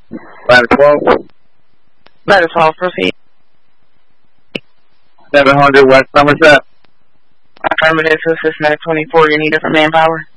Ladder 12. Ladder 12, proceed. 700 West Somerset. Affirmative to assist Medic 24, you need different manpower?